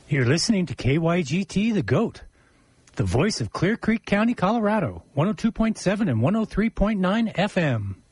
You're listening to KYGT The Goat, the voice of Clear Creek County, Colorado, 102.7 and 103.9 FM.